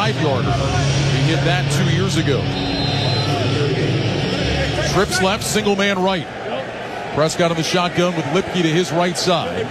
5-yarder. He hit that 2 years ago. Trips left, single man right. Prescott in the shotgun with Lipke to his right side.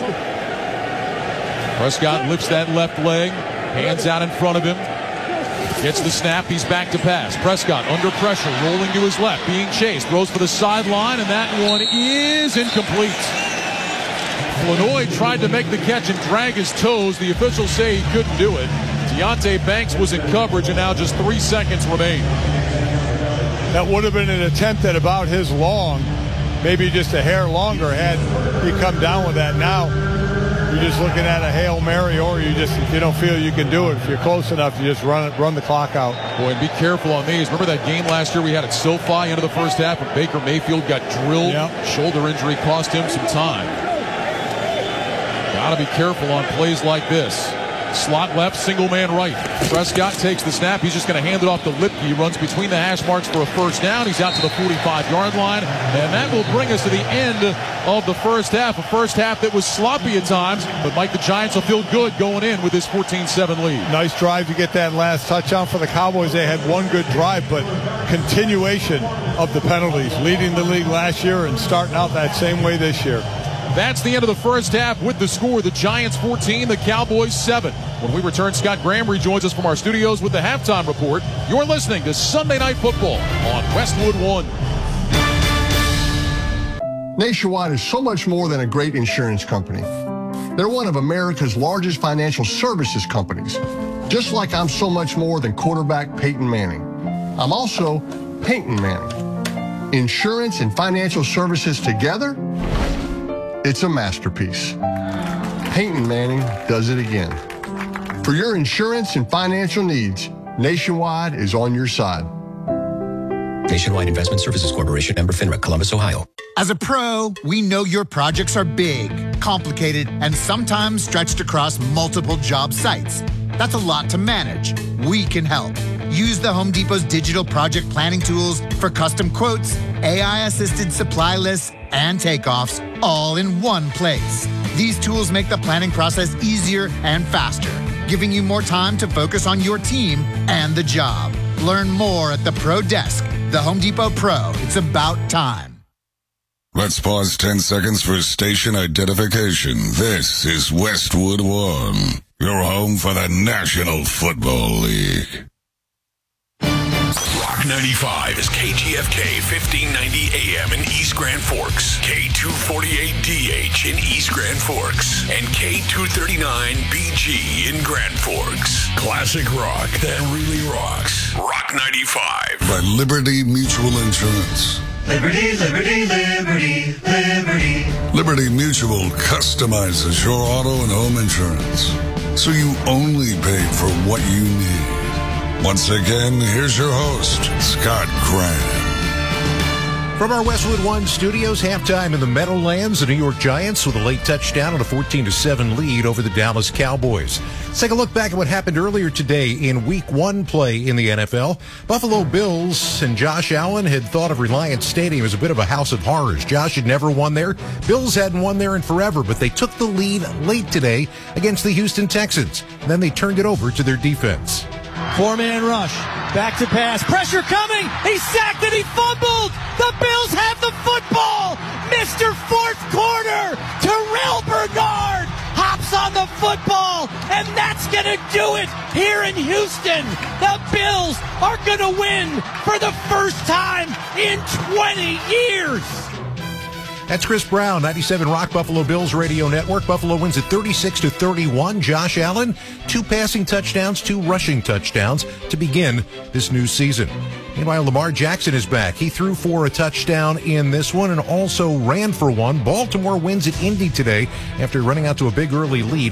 Prescott lifts that left leg, hands out in front of him. Gets the snap, he's back to pass. Prescott under pressure, rolling to his left, being chased, throws for the sideline, and that one is incomplete. Flanoy tried to make the catch and drag his toes. The officials say he couldn't do it. Deonte Banks was in coverage, and now just 3 seconds remain. That would have been an attempt at about his long, maybe just a hair longer had he come down with that. Now you're just looking at a Hail Mary, or if you don't feel you can do it, if you're close enough, you just run the clock out. Boy, and be careful on these. Remember that game last year we had at SoFi into the first half when Baker Mayfield got drilled? Yep. Shoulder injury cost him some time. Got to be careful on plays like this. Slot left, single man right. Prescott takes the snap. He's just going to hand it off to Lipke. He runs between the hash marks for a first down. He's out to the 45-yard line. And that will bring us to the end of the first half. A first half that was sloppy at times. But Mike, the Giants will feel good going in with this 14-7 lead. Nice drive to get that last touchdown for the Cowboys. They had one good drive, but continuation of the penalties. Leading the league last year and starting out that same way this year. That's the end of the first half with the score. The Giants 14, the Cowboys 7. When we return, Scott Graham rejoins us from our studios with the halftime report. You're listening to Sunday Night Football on Westwood One. Nationwide is so much more than a great insurance company. They're one of America's largest financial services companies. Just like I'm so much more than quarterback Peyton Manning. I'm also Peyton Manning. Insurance and financial services together? It's a masterpiece. Peyton Manning does it again. For your insurance and financial needs, Nationwide is on your side. Nationwide Investment Services Corporation, member FINRA, Columbus, Ohio. As a pro, we know your projects are big, complicated, and sometimes stretched across multiple job sites. That's a lot to manage. We can help. Use the Home Depot's digital project planning tools for custom quotes, AI-assisted supply lists, and takeoffs all in one place. These tools make the planning process easier and faster, giving you more time to focus on your team and the job. Learn more at the Pro Desk. The Home Depot Pro. It's about time. Let's pause 10 seconds for station identification. This is Westwood One, your home for the National Football League. Rock 95 is KGFK 1590 AM in East Grand Forks, K248DH in East Grand Forks, and K239BG in Grand Forks. Classic rock that really rocks. Rock 95. By Liberty Mutual Insurance. Liberty, liberty, liberty, liberty. Liberty Mutual customizes your auto and home insurance, so you only pay for what you need. Once again, here's your host, Scott Graham. From our Westwood One studios, halftime in the Meadowlands, the New York Giants with a late touchdown and a 14-7 lead over the Dallas Cowboys. Let's take a look back at what happened earlier today in Week 1 play in the NFL. Buffalo Bills and Josh Allen had thought of Reliance Stadium as a bit of a house of horrors. Josh had never won there. Bills hadn't won there in forever, but they took the lead late today against the Houston Texans. And then they turned it over to their defense. Four-man rush. Back to pass. Pressure coming. He's sacked and he fumbled. The Bills have the football. Mr. Fourth Quarter. Terrell Bernard hops on the football. And that's going to do it here in Houston. The Bills are going to win for the first time in 20 years. That's Chris Brown, 97 Rock Buffalo Bills Radio Network. Buffalo wins at 36-31. Josh Allen, 2 passing touchdowns, 2 rushing touchdowns to begin this new season. Meanwhile, Lamar Jackson is back. He threw for a touchdown in this one and also ran for one. Baltimore wins at Indy today after running out to a big early lead.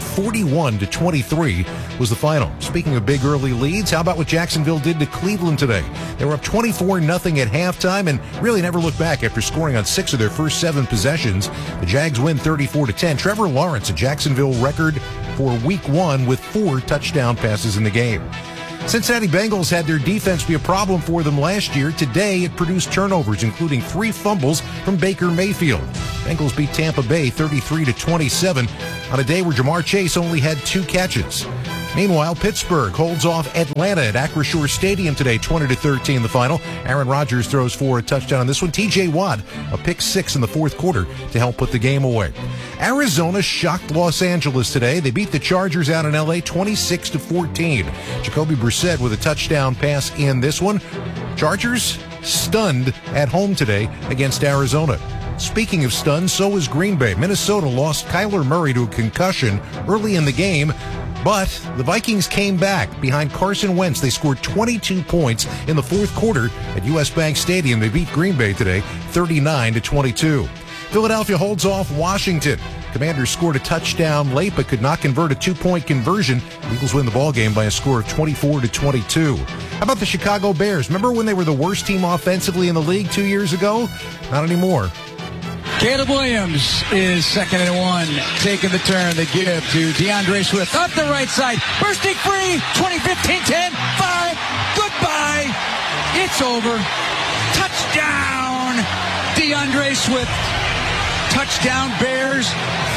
41-23 was the final. Speaking of big early leads, how about what Jacksonville did to Cleveland today? They were up 24-0 at halftime and really never looked back after scoring on 6 of their first 7 possessions. The Jags win 34-10. Trevor Lawrence, a Jacksonville record for Week 1 with 4 touchdown passes in the game. Cincinnati Bengals had their defense be a problem for them last year. Today, it produced turnovers, including 3 fumbles from Baker Mayfield. Bengals beat Tampa Bay 33-27 on a day where Jamar Chase only had 2 catches. Meanwhile, Pittsburgh holds off Atlanta at Acrisure Stadium today, 20-13 the final. Aaron Rodgers throws for a touchdown on this one. TJ Watt, a pick 6 in the fourth quarter to help put the game away. Arizona shocked Los Angeles today. They beat the Chargers out in L.A. 26-14. Jacoby Brissett with a touchdown pass in this one. Chargers stunned at home today against Arizona. Speaking of stunned, so was Green Bay. Minnesota lost Kyler Murray to a concussion early in the game, but the Vikings came back behind Carson Wentz. They scored 22 points in the fourth quarter at US Bank Stadium. They beat Green Bay today 39-22. Philadelphia holds off Washington. Commanders scored a touchdown late but could not convert a 2-point conversion. Eagles win the ballgame by a score of 24-22. How about the Chicago Bears? Remember when they were the worst team offensively in the league 2 years ago? Not anymore. Caleb Williams is 2nd and 1, taking the turn. They give to DeAndre Swift up the right side, bursting free. 20-15-10, 5. Goodbye. It's over. Touchdown, DeAndre Swift. Touchdown Bears,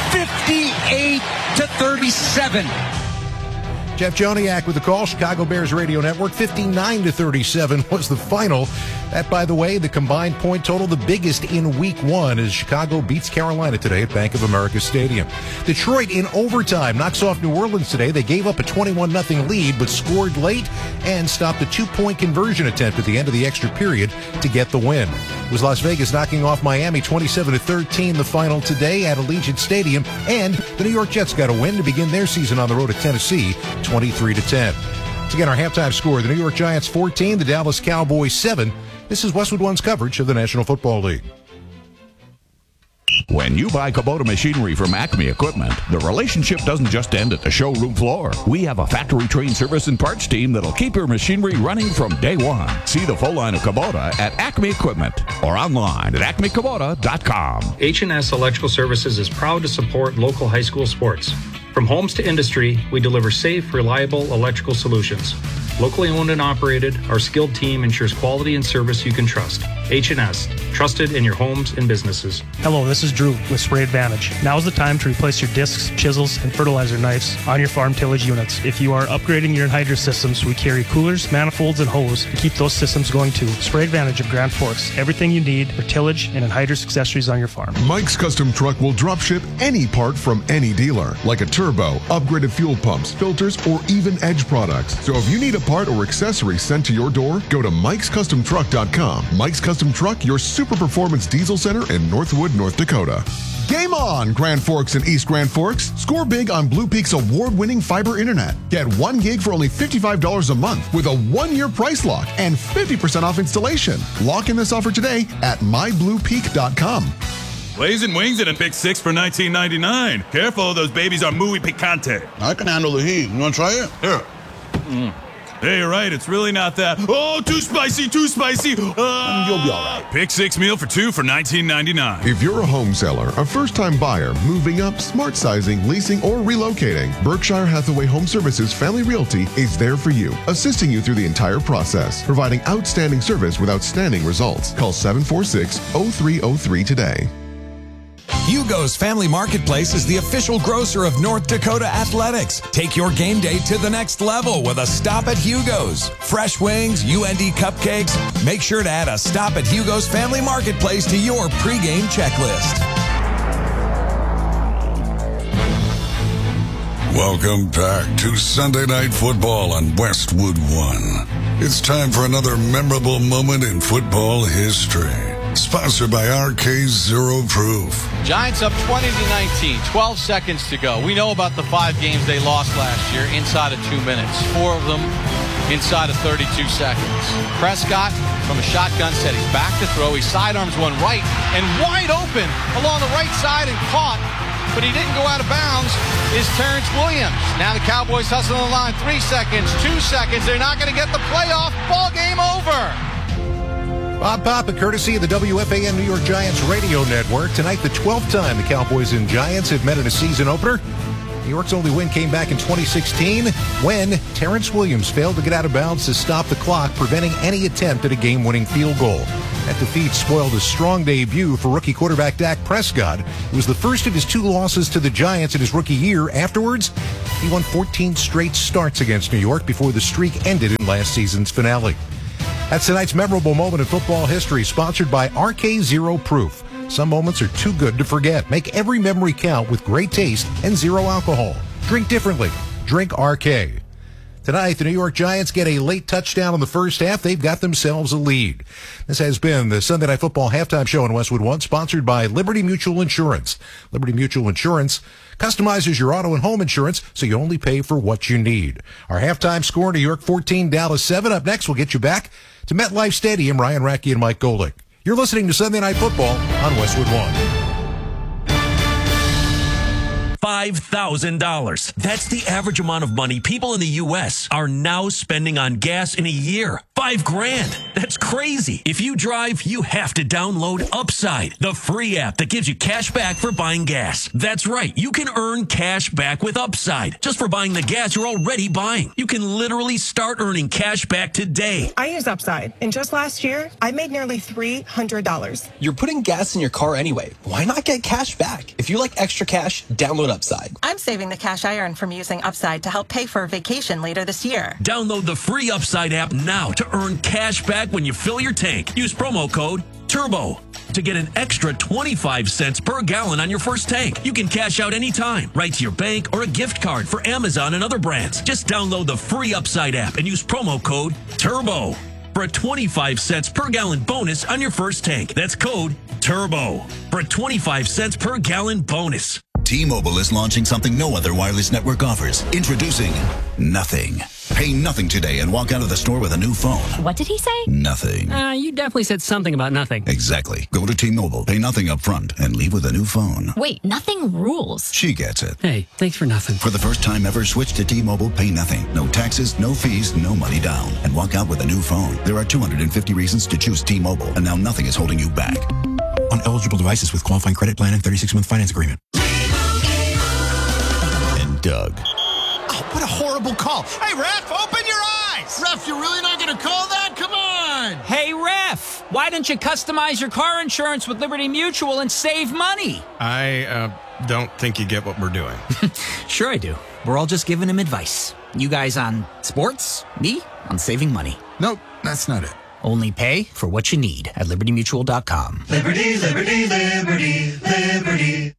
58-37. Jeff Joniak with the call. Chicago Bears Radio Network. 59-37 was the final. That, by the way, the combined point total, the biggest in week 1 as Chicago beats Carolina today at Bank of America Stadium. Detroit in overtime knocks off New Orleans today. They gave up a 21-0 lead but scored late and stopped a 2-point conversion attempt at the end of the extra period to get the win. It was Las Vegas knocking off Miami 27-13 the final today at Allegiant Stadium, and the New York Jets got a win to begin their season on the road at Tennessee 23-10. Once again, our halftime score, the New York Giants 14, the Dallas Cowboys 7. This is Westwood One's coverage of the National Football League. When you buy Kubota machinery from Acme Equipment, the relationship doesn't just end at the showroom floor. We have a factory-trained service and parts team that'll keep your machinery running from day one. See the full line of Kubota at Acme Equipment or online at acmekubota.com. H&S Electrical Services is proud to support local high school sports. From homes to industry, we deliver safe, reliable electrical solutions. Locally owned and operated, our skilled team ensures quality and service you can trust. H&S, trusted in your homes and businesses. Hello, this is Drew with Spray Advantage. Now is the time to replace your discs, chisels, and fertilizer knives on your farm tillage units. If you are upgrading your hydro systems, we carry coolers, manifolds, and hose to keep those systems going too. Spray Advantage of Grand Forks. Everything you need for tillage and anhydrous accessories on your farm. Mike's Custom Truck will drop ship any part from any dealer, like a turbo, upgraded fuel pumps, filters, or even Edge products. So if you need a part or accessory sent to your door, go to mikescustomtruck.com. Mike's Custom Truck, your super performance diesel center in Northwood, North Dakota. Game on, Grand Forks and East Grand Forks. Score big on Blue Peak's award-winning fiber internet. Get 1 gig for only $55 a month with a 1-year price lock and 50% off installation. Lock in this offer today at mybluepeak.com. Blazing wings and a big 6 for $19.99. Careful, those babies are muy picante. I can handle the heat. You want to try it? Here. Hey, you're right. It's really not that. Oh, too spicy, too spicy. You'll be all right. Pick 6 meal for 2 for $19.99. If you're a home seller, a first-time buyer, moving up, smart sizing, leasing, or relocating, Berkshire Hathaway Home Services Family Realty is there for you, assisting you through the entire process, providing outstanding service with outstanding results. Call 746-0303 today. Hugo's Family Marketplace is the official grocer of North Dakota Athletics. Take your game day to the next level with a stop at Hugo's. Fresh wings, UND cupcakes. Make sure to add a stop at Hugo's Family Marketplace to your pregame checklist. Welcome back to Sunday Night Football on Westwood One. It's time for another memorable moment in football history. Sponsored by RK Zero Proof. Giants up 20-19, 12 seconds to go. We know about the 5 games they lost last year inside of 2 minutes. 4 of them inside of 32 seconds. Prescott from a shotgun set. He's back to throw. He sidearms one right and wide open along the right side and caught. But he didn't go out of bounds, is Terrence Williams. Now the Cowboys hustle the line. 3 seconds, 2 seconds. They're not going to get the playoff. Ball game over. Bob Papa, courtesy of the WFAN New York Giants Radio Network. Tonight, the 12th time the Cowboys and Giants have met in a season opener. New York's only win came back in 2016 when Terrence Williams failed to get out of bounds to stop the clock, preventing any attempt at a game-winning field goal. That defeat spoiled a strong debut for rookie quarterback Dak Prescott. It was the first of his 2 losses to the Giants in his rookie year. Afterwards, he won 14 straight starts against New York before the streak ended in last season's finale. That's tonight's memorable moment in football history, sponsored by RK Zero Proof. Some moments are too good to forget. Make every memory count with great taste and zero alcohol. Drink differently. Drink RK. Tonight, the New York Giants get a late touchdown in the first half. They've got themselves a lead. This has been the Sunday Night Football halftime show in Westwood One, sponsored by Liberty Mutual Insurance. Liberty Mutual Insurance customizes your auto and home insurance so you only pay for what you need. Our halftime score, New York 14, Dallas 7. Up next, we'll get you back to MetLife Stadium. Ryan Racky and Mike Golick. You're listening to Sunday Night Football on Westwood One. $5,000. That's the average amount of money people in the U.S. are now spending on gas in a year. $5,000. That's crazy. If you drive, you have to download Upside, the free app that gives you cash back for buying gas. That's right. You can earn cash back with Upside just for buying the gas you're already buying. You can literally start earning cash back today. I use Upside, and just last year, I made nearly $300. You're putting gas in your car anyway. Why not get cash back? If you like extra cash, download Upside. I'm saving the cash I earn from using Upside to help pay for a vacation later this year. Download the free Upside app now to earn cash back when you fill your tank. Use promo code TURBO to get an extra 25 cents per gallon on your first tank. You can cash out anytime, right to your bank or a gift card for Amazon and other brands. Just download the free Upside app and use promo code TURBO for a 25 cents per gallon bonus on your first tank. That's code TURBO for a 25 cents per gallon bonus. T-Mobile is launching something no other wireless network offers. Introducing Nothing. Pay nothing today and walk out of the store with a new phone. What did he say? Nothing. You definitely said something about nothing. Exactly. Go to T-Mobile, pay nothing up front, and leave with a new phone. Wait, nothing rules. She gets it. Hey, thanks for nothing. For the first time ever, switch to T-Mobile, pay nothing. No taxes, no fees, no money down. And walk out with a new phone. There are 250 reasons to choose T-Mobile, and now nothing is holding you back. On eligible devices with qualifying credit plan and 36-month finance agreement. And Doug. Oh, what a horrible call. Hey, ref, open your eyes. Ref, you're really not going to call that? Come on. Hey, ref, why don't you customize your car insurance with Liberty Mutual and save money? I don't think you get what we're doing. Sure I do. We're all just giving him advice. You guys on sports, me on saving money. Nope, that's not it. Only pay for what you need at libertymutual.com. Liberty, liberty, liberty, liberty.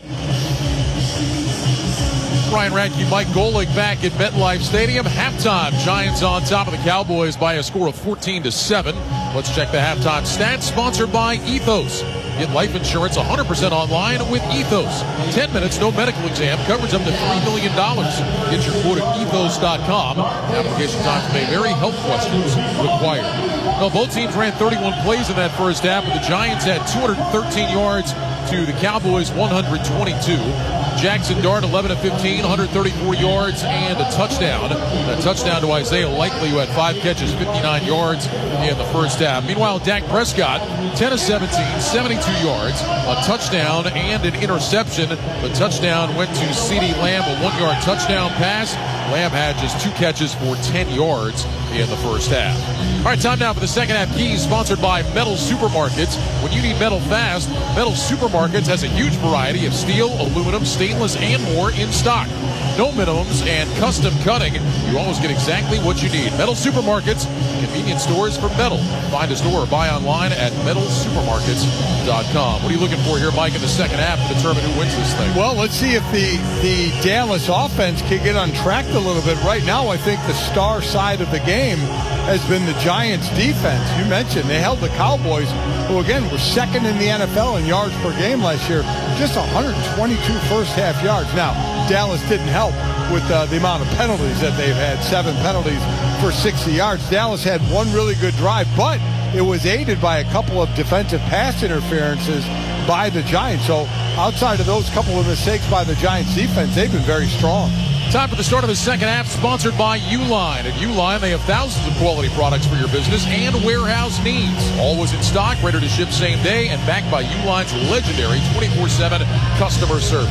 Ryan Radke, Mike Golick back at MetLife Stadium. Halftime, Giants on top of the Cowboys by a score of 14-7. Let's check the halftime stats, sponsored by Ethos. Get life insurance 100% online with Ethos. 10 minutes, no medical exam, coverage up to $3 million. Get your quote at ethos.com. Application time to pay very health questions required. Well, both teams ran 31 plays in that first half, but the Giants had 213 yards to the Cowboys 122. Jackson Dart 11 of 15, 134 yards and a touchdown. A touchdown to Isaiah Likely, who had 5 catches, 59 yards in the first half. Meanwhile, Dak Prescott 10 of 17, 72 yards, a touchdown and an interception. The touchdown went to CeeDee Lamb, a 1-yard touchdown pass. Lamb had just 2 catches for 10 yards in the first half. All right, time now for the second half keys, sponsored by Metal Supermarkets. When you need metal fast, Metal Supermarkets has a huge variety of steel, aluminum, stainless, and more in stock. No minimums and custom cutting. You always get exactly what you need. Metal Supermarkets, convenience stores for metal. Find a store or buy online at metalsupermarkets.com. What are you looking for here, Mike, in the second half to determine who wins this thing? Well, let's see if the Dallas offense can get untracked a little bit. Right now, I think the star side of the game has been the Giants' defense. You mentioned they held the Cowboys, who, again, were second in the NFL in yards per game last year. Just 122 first-half yards. Now, Dallas didn't help with the amount of penalties that they've had, 7 penalties for 60 yards. Dallas had one really good drive, but it was aided by a couple of defensive pass interferences by the Giants. So outside of those couple of mistakes by the Giants defense, they've been very strong. Time for the start of the second half, sponsored by Uline. At Uline, they have thousands of quality products for your business and warehouse needs. Always in stock, ready to ship same day, and backed by Uline's legendary 24/7 customer service.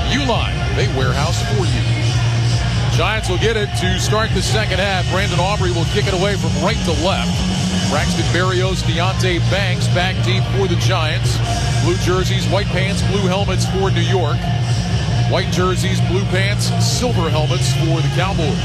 Uline, they warehouse for you. Giants will get it to start the second half. Brandon Aubrey will kick it away from right to left. Braxton Berrios, Deonte Banks back deep for the Giants. Blue jerseys, white pants, blue helmets for New York. White jerseys, blue pants, silver helmets for the Cowboys.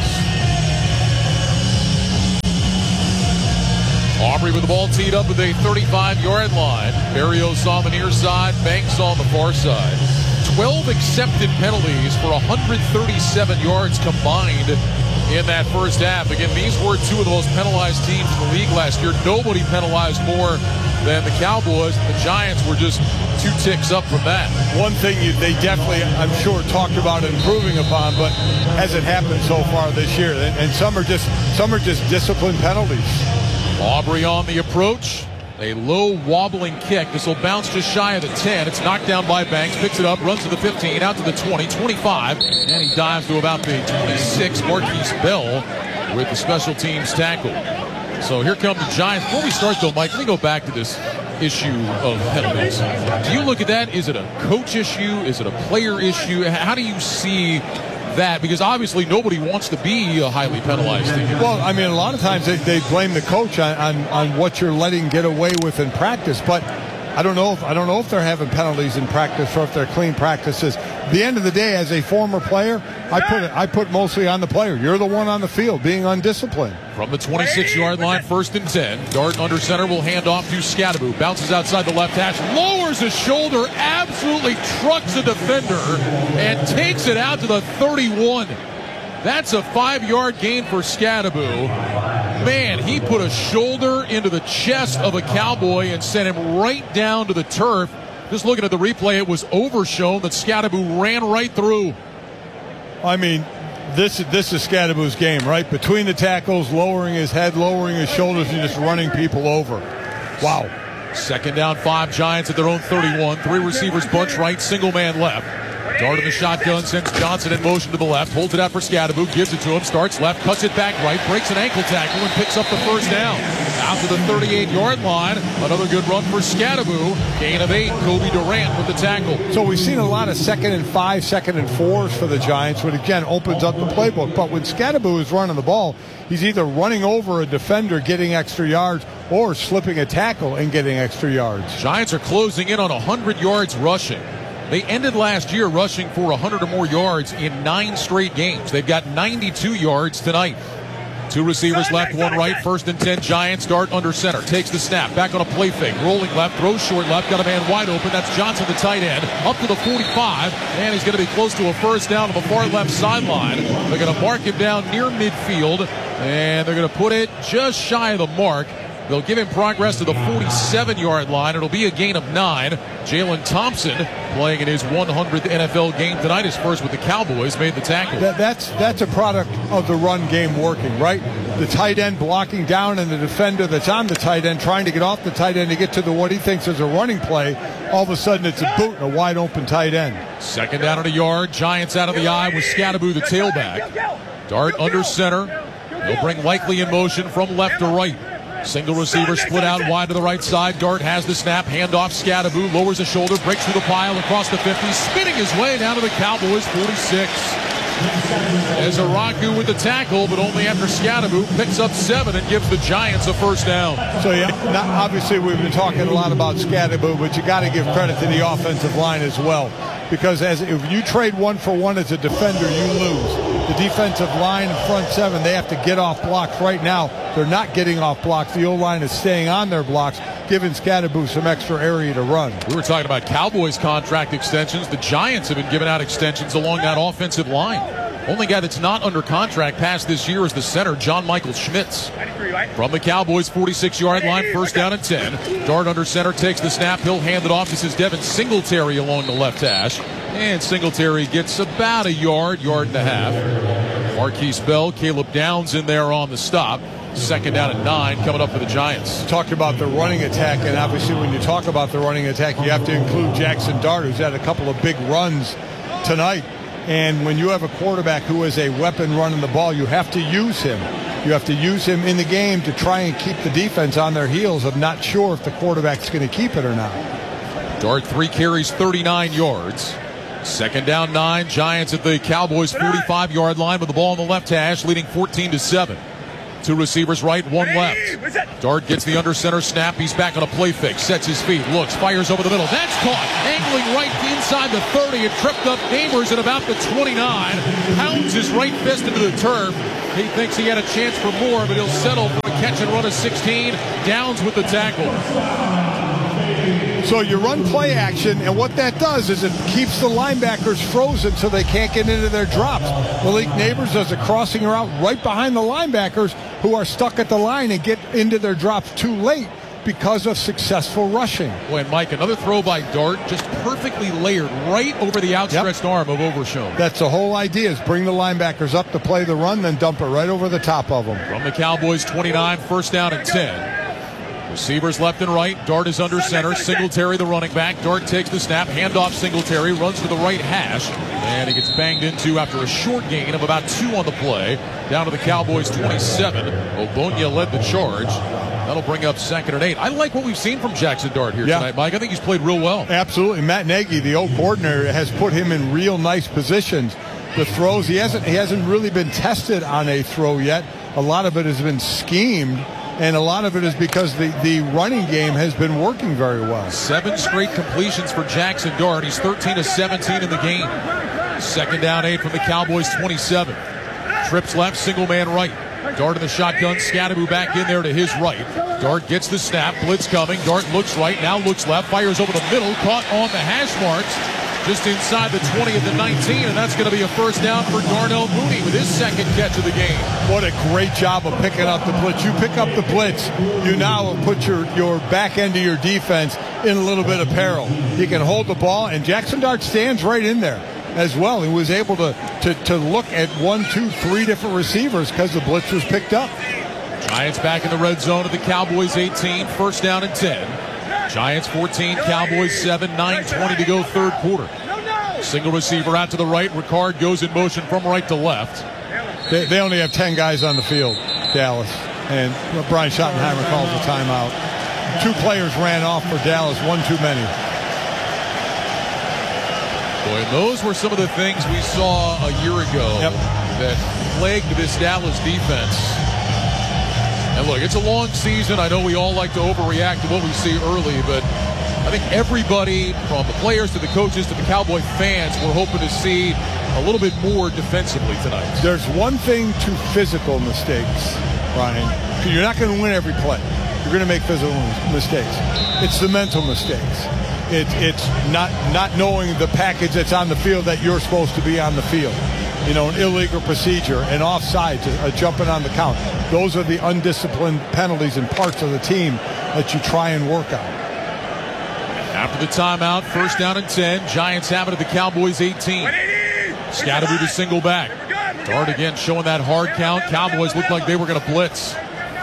Aubrey with the ball teed up at the 35-yard line. Berrios on the near side, Banks on the far side. 12 accepted penalties for 137 yards combined in that first half. Again, these were two of the most penalized teams in the league last year. Nobody penalized more than the Cowboys. The Giants were just 2 ticks up from that. One thing they definitely, I'm sure, talked about improving upon, but hasn't happened so far this year. And some are just disciplined penalties. Aubrey on the approach. A low wobbling kick. This will bounce just shy of the 10. It's knocked down by Banks. Picks it up, runs to the 15, out to the 20, 25, and he dives to about the 26. Marquise Bell with the special teams tackle. So here come the Giants. Before we start, though, Mike, let me go back to this issue of penalties. Do you look at that? Is it a coach issue? Is it a player issue? How do you see that? Because obviously nobody wants to be a highly penalized team. Well, I mean, a lot of times they blame the coach on what you're letting get away with in practice, but I don't know if they're having penalties in practice or if they're clean practices. At the end of the day, as a former player, I put mostly on the player. You're the one on the field being undisciplined. From the 26-yard line, 1st and 10. Dart under center will hand off to Scadaboo. Bounces outside the left hash, lowers his shoulder, absolutely trucks a defender, and takes it out to the 31. That's a 5-yard gain for Scadaboo. Man, he put a shoulder into the chest of a Cowboy and sent him right down to the turf. Just looking at the replay, it was overshown that Scadaboo ran right through. I mean, this is Scadaboo's game, right? Between the tackles, lowering his head, lowering his shoulders, and just running people over. Wow. 2nd down, 5 Giants at their own 31. 3 receivers bunch right, single man left. Dart in the shotgun, sends Johnson in motion to the left, holds it out for Scadaboo, gives it to him, starts left, cuts it back right, breaks an ankle tackle, and picks up the 1st down. Out to the 38-yard line, another good run for Scadaboo. Gain of 8, Kobe Durant with the tackle. So we've seen a lot of 2nd and 5, 2nd and 4s for the Giants, which again opens up the playbook. But when Scadaboo is running the ball, he's either running over a defender, getting extra yards, or slipping a tackle and getting extra yards. Giants are closing in on 100 yards rushing. They ended last year rushing for 100 or more yards in 9 straight games. They've got 92 yards tonight. 2 receivers left, 1 right. 1st and 10 Giants. Dart under center. Takes the snap. Back on a play fake. Rolling left. Throws short left. Got a man wide open. That's Johnson, the tight end. Up to the 45. And he's going to be close to a 1st down on the far left sideline. They're going to mark him down near midfield. And they're going to put it just shy of the mark. They'll give him progress to the 47-yard line. It'll be a gain of 9. Jalen Thompson, playing in his 100th NFL game tonight, his first with the Cowboys, made the tackle. That's a product of the run game working, right? The tight end blocking down and the defender that's on the tight end trying to get off the tight end to get to what he thinks is a running play. All of a sudden, it's a boot and a wide open tight end. 2nd down at a yard. Giants out of the eye with Scadaboo, the tailback. Dart under center. He'll bring Likely in motion from left to right. Single receiver split out wide to the right side. Dart has the snap. Handoff. Scadaboo lowers his shoulder, breaks through the pile across the 50, spinning his way down to the Cowboys 46. As Araku with the tackle, but only after Scadaboo picks up 7 and gives the Giants a 1st down. So obviously we've been talking a lot about Scadaboo, but you got to give credit to the offensive line as well, because if you trade 1 for 1 as a defender, you lose. The defensive line and front 7, they have to get off blocks right now. They're not getting off blocks. The O-line is staying on their blocks, giving Scadaboo some extra area to run. We were talking about Cowboys contract extensions. The Giants have been giving out extensions along that offensive line. Only guy that's not under contract past this year is the center, John Michael Schmitz. From the Cowboys' 46-yard line, 1st down and 10. Dart under center takes the snap. He'll hand it off. This is Devin Singletary along the left hash. And Singletary gets about a yard and a half. Marquise Bell, Caleb Downs in there on the stop. 2nd down and 9 coming up for the Giants. Talked about the running attack, and obviously when you talk about the running attack, you have to include Jackson Dart, who's had a couple of big runs tonight. And when you have a quarterback who is a weapon running the ball, you have to use him. You have to use him in the game to try and keep the defense on their heels of not sure if the quarterback's going to keep it or not. Dart 3 carries, 39 yards. Second down 9. Giants at the Cowboys 45-yard line with the ball on the left hash, leading 14-7. 2 receivers right, 1 left. Dart gets the under center snap. He's back on a play fake. Sets his feet, looks, fires over the middle. That's caught. Angling right inside the 30. It tripped up Neighbors at about the 29. Pounds his right fist into the turf. He thinks he had a chance for more, but he'll settle for a catch and run of 16. Downs with the tackle. So you run play action, and what that does is it keeps the linebackers frozen so they can't get into their drops. Malik Neighbors does a crossing route right behind the linebackers who are stuck at the line and get into their drops too late because of successful rushing. Boy, and Mike, another throw by Dart, just perfectly layered right over the outstretched arm of Overshown. That's the whole idea, is bring the linebackers up to play the run, then dump it right over the top of them. From the Cowboys 29, first down and 10. Receivers left and right. Dart is under center. Singletary, the running back. Dart takes the snap. Handoff Singletary. Runs to the right hash. And he gets banged into after a short gain of about 2 on the play. Down to the Cowboys 27. Ogbonnia led the charge. That'll bring up 2nd and 8. I like what we've seen from Jackson Dart here tonight, Mike. I think he's played real well. Absolutely. Matt Nagy, the old coordinator, has put him in real nice positions. The throws, he hasn't really been tested on a throw yet. A lot of it has been schemed. And a lot of it is because the running game has been working very well. 7 straight completions for Jackson Dart. He's 13 of 17 in the game. 2nd down 8 from the Cowboys 27. Trips left, single man right. Dart in the shotgun. Scatteroo back in there to his right. Dart gets the snap. Blitz coming. Dart looks right, now looks left. Fires over the middle. Caught on the hash marks. Just inside the 20 of the 19, and that's going to be a first down for Darnell Mooney with his 2nd catch of the game. What a great job of picking up the blitz. You pick up the blitz, you now have put your back end of your defense in a little bit of peril. He can hold the ball, and Jackson Dart stands right in there as well. He was able to look at 1, 2, 3 different receivers because the blitz was picked up. Giants back in the red zone at the Cowboys 18, first down and 10. Giants 14, Cowboys 7, 9:20 to go, 3rd quarter. Single receiver out to the right. Ricard goes in motion from right to left. They only have 10 guys on the field, Dallas. And Brian Schottenheimer calls a timeout. 2 players ran off for Dallas, 1 too many. Boy, those were some of the things we saw a year ago that plagued this Dallas defense. And look, it's a long season. I know we all like to overreact to what we see early, but I think everybody, from the players to the coaches to the Cowboy fans, we're hoping to see a little bit more defensively tonight. There's one thing to physical mistakes, Brian. You're not going to win every play. You're going to make physical mistakes. It's the mental mistakes. It's not knowing the package that's on the field that you're supposed to be on the field. You know, an illegal procedure, an offsides, a jumping on the count. Those are the undisciplined penalties and parts of the team that you try and work on. After the timeout, first down and 10. Giants have it at the Cowboys 18. Scatteroo to single back. Dart again showing that hard count. Cowboys looked like they were going to blitz.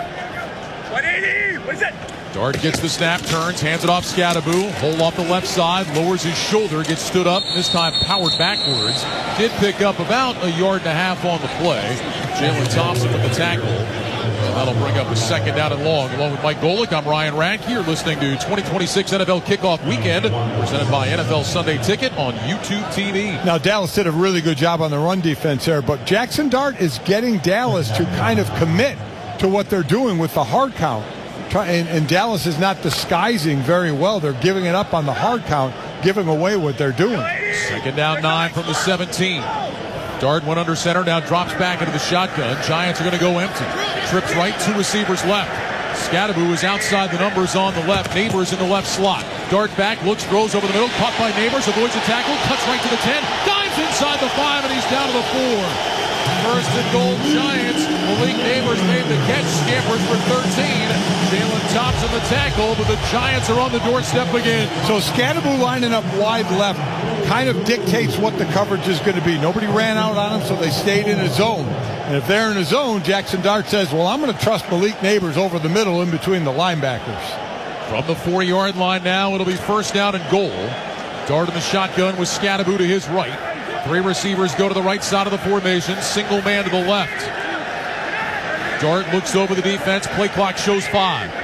Dart gets the snap, turns, hands it off Scatteroo. Hole off the left side, lowers his shoulder, gets stood up, this time powered backwards. Did pick up about 1.5 yards on the play. Jalen Thompson with the tackle. And that'll bring up a 2nd down and long. Along with Mike Golick, I'm Ryan Rank. You're listening to 2026 NFL Kickoff Weekend, presented by NFL Sunday Ticket on YouTube TV. Now, Dallas did a really good job on the run defense there, but Jackson Dart is getting Dallas to kind of commit to what they're doing with the hard count. And Dallas is not disguising very well. They're giving it up on the hard count, giving away what they're doing. 2nd down 9 from the 17. Dart went under center, now drops back into the shotgun. Giants are going to go empty. Trips right, 2 receivers left. Scatteroo is outside the numbers on the left. Neighbors in the left slot. Dart back, looks, throws over the middle. Caught by Neighbors, avoids a tackle, cuts right to the 10. Dives inside the 5, and he's down to the 4. First and goal, Giants. Malik Neighbors made the catch, scampers for 13. Jalen Thompson the tackle, but the Giants are on the doorstep again. So Scatteroo lining up wide left kind of dictates what the coverage is going to be. Nobody ran out on him, so they stayed in a zone. And if they're in a zone, Jackson Dart says, well, I'm going to trust Malik Neighbors over the middle in between the linebackers. From the 4-yard line now, it'll be first down and goal. Dart in the shotgun with Scatteroo to his right. 3 receivers go to the right side of the formation. Single man to the left. Dart looks over the defense. Play clock shows 5.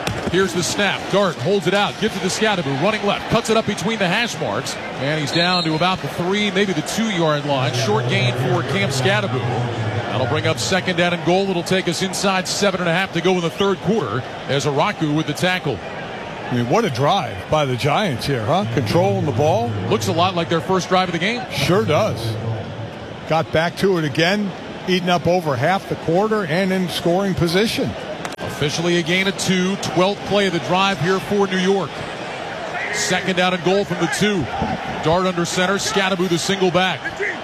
Here's the snap. Dart holds it out. Gives it to Scadaboo. Running left. Cuts it up between the hash marks. And he's down to about the 3, maybe the 2-yard line. Short gain for Cam Scadaboo. That'll bring up second down and goal. It'll take us inside 7.5 to go in the third quarter as Araku with the tackle. I mean, what a drive by the Giants here, huh? Controlling the ball. Looks a lot like their first drive of the game. Sure does. Got back to it again. Eating up over half the quarter and in scoring position. Officially a gain of 2. 12th play of the drive here for New York. Second down and goal from the 2. Dart under center. Scadaboo the single back.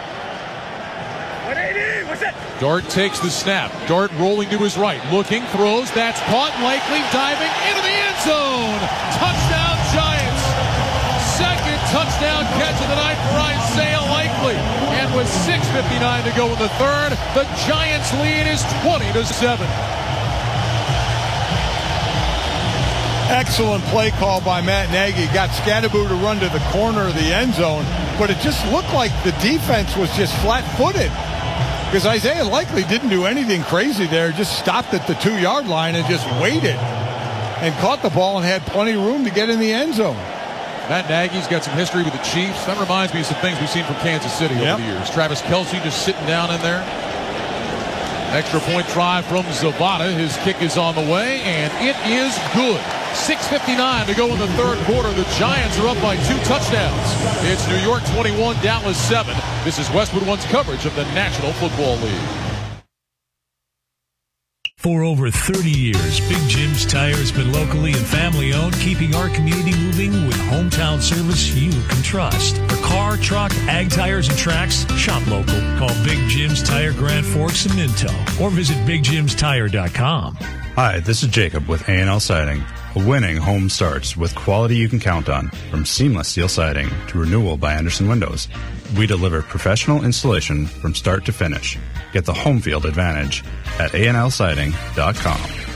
Dart takes the snap. Dart rolling to his right. Looking. Throws. That's caught. Likely diving into the end zone. Touchdown Giants. Second touchdown catch of the night for Isaiah Likely. And with 6:59 to go in the third, the Giants lead is 20-7. Excellent play call by Matt Nagy. Got Scadaboo to run to the corner of the end zone, but it just looked like the defense was just flat-footed because Isaiah Likely didn't do anything crazy there. Just stopped at the 2-yard line and just waited and caught the ball and had plenty of room to get in the end zone. Matt Nagy's got some history with the Chiefs. That reminds me of some things we've seen from Kansas City over the years. Travis Kelce just sitting down in there. Extra point try from Zavada. His kick is on the way, and it is good. 6:59 to go in the third quarter. The Giants are up by 2 touchdowns. It's New York 21, Dallas 7. This is Westwood One's coverage of the National Football League. For over 30 years, Big Jim's Tire has been locally and family owned, keeping our community moving with hometown service you can trust. For car, truck, ag tires, and tracks, shop local. Call Big Jim's Tire Grand Forks and Minto or visit bigjimstire.com. Hi, this is Jacob with A&L Siding. A winning home starts with quality you can count on, from seamless steel siding to renewal by Anderson Windows. We deliver professional installation from start to finish. Get the home field advantage at ANLsiding.com.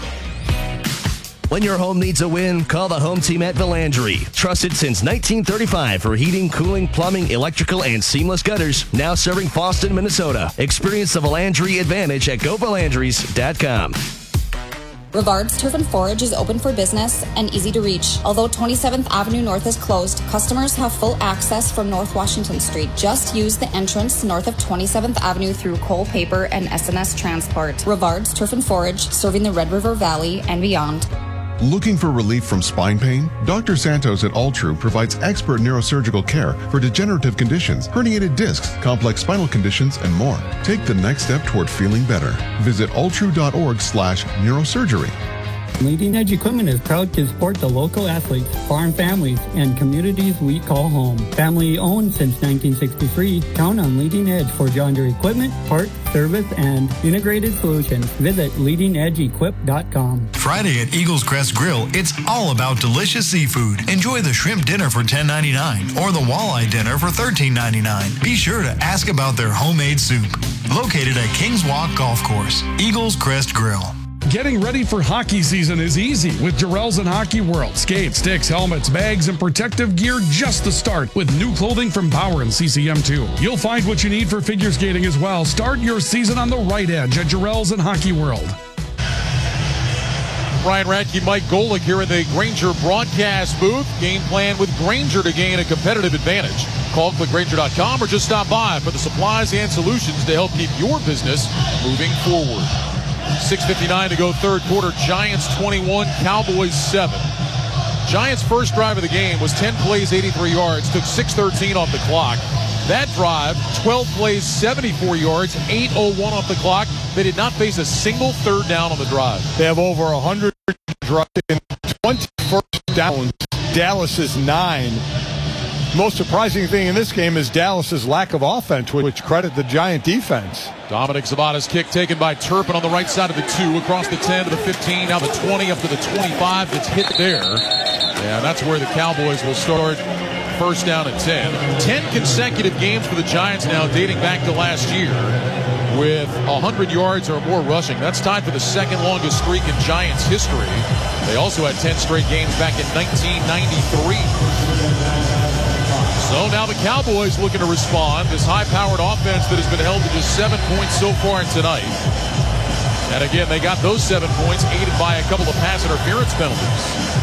When your home needs a win, call the home team at Valandry. Trusted since 1935 for heating, cooling, plumbing, electrical, and seamless gutters. Now serving Boston, Minnesota. Experience the Valandry advantage at GoValandrys.com. Rivard's Turf and Forage is open for business and easy to reach. Although 27th Avenue North is closed, customers have full access from North Washington Street. Just use the entrance north of 27th Avenue through Cole Paper and SNS Transport. Rivard's Turf and Forage, serving the Red River Valley and beyond. Looking for relief from spine pain? Dr. Santos at Altru provides expert neurosurgical care for degenerative conditions, herniated discs, complex spinal conditions, and more. Take the next step toward feeling better. Visit altru.org/neurosurgery. Leading Edge Equipment is proud to support the local athletes, farm families, and communities we call home. Family owned since 1963, count on Leading Edge for John Deere equipment, parts, service, and integrated solutions. Visit leadingeduequip.com. Friday at Eagles Crest Grill, it's all about delicious seafood. Enjoy the shrimp dinner for $10.99 or the walleye dinner for $13.99. Be sure to ask about their homemade soup. Located at Kings Walk Golf Course, Eagles Crest Grill. Getting ready for hockey season is easy with Jarrell's and Hockey World. Skates, sticks, helmets, bags, and protective gear just to start with new clothing from Bauer and CCM2. You'll find what you need for figure skating as well. Start your season on the right edge at Jarrell's and Hockey World. Ryan Radke, Mike Golick here in the Grainger broadcast booth. Game plan with Grainger to gain a competitive advantage. Call clickgrainger.com or just stop by for the supplies and solutions to help keep your business moving forward. 6:59 to go third quarter. Giants 21, Cowboys 7. Giants' first drive of the game was 10 plays, 83 yards, took 6:13 off the clock. That drive, 12 plays, 74 yards, 8:01 off the clock. They did not face a single third down on the drive. They have over 100 drives and 20 first downs. Dallas is 9. Most surprising thing in this game is Dallas's lack of offense, which credit the Giant defense. Dominic Zavada's kick taken by Turpin on the right side of the 2, across the 10 to the 15, now the 20 up to the 25. That's hit there. Yeah, that's where the Cowboys will start. First down at 10. 10 consecutive games for the Giants now, dating back to last year, with 100 yards or more rushing. That's tied for the second longest streak in Giants history. They also had 10 straight games back in 1993. So now the Cowboys looking to respond. This high-powered offense that has been held to just 7 points so far tonight. And again, they got those 7 points, aided by a couple of pass interference penalties.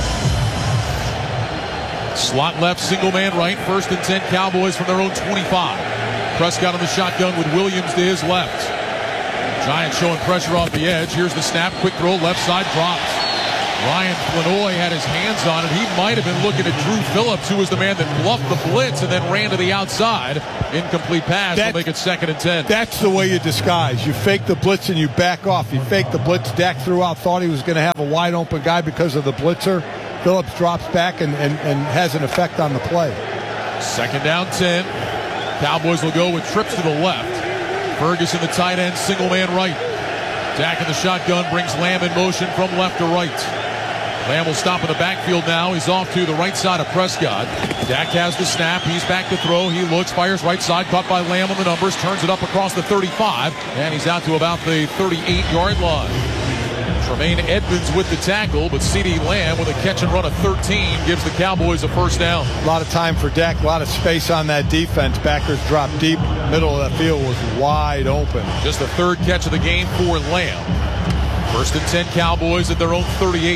Slot left, single man right. 1st and 10 Cowboys from their own 25. Prescott on the shotgun with Williams to his left. Giants showing pressure off the edge. Here's the snap, quick throw, left side drops. Ryan Flanoy had his hands on it. He might have been looking at Drew Phillips, who was the man that bluffed the blitz and then ran to the outside. Incomplete pass will make it 2nd and 10. That's the way you disguise. You fake the blitz and you back off. You fake the blitz. Dak threw out, thought he was going to have a wide open guy because of the blitzer. Phillips drops back and has an effect on the play. 2nd down 10. Cowboys will go with trips to the left. Ferguson, the tight end, single man right. Dak in the shotgun brings Lamb in motion from left to right. Lamb will stop in the backfield now. He's off to the right side of Prescott. Dak has the snap. He's back to throw. He looks, fires right side, caught by Lamb on the numbers, turns it up across the 35, and he's out to about the 38-yard line. Tremaine Edmonds with the tackle, but CeeDee Lamb with a catch and run of 13 gives the Cowboys a 1st down. A lot of time for Dak, a lot of space on that defense. Backers dropped deep. Middle of that field was wide open. Just the 3rd catch of the game for Lamb. 1st and 10 Cowboys at their own 38.